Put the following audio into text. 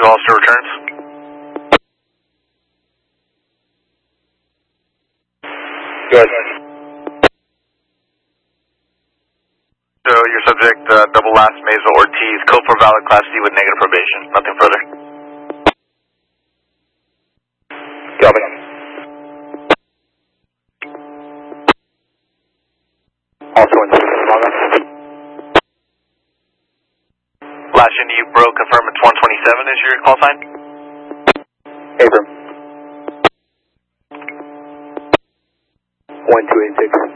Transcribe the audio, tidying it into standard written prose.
Visual officer returns. Good. So your subject, double last Mazel Ortiz, code for valid class C with negative probation. Nothing further. Copy. Also in Last unit you broke, confirm it's 127 is your call sign? Abram. 1286.